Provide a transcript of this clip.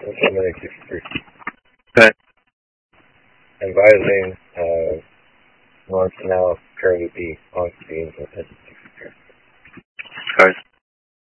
1763. Okay. Advising North now currently be on scenes in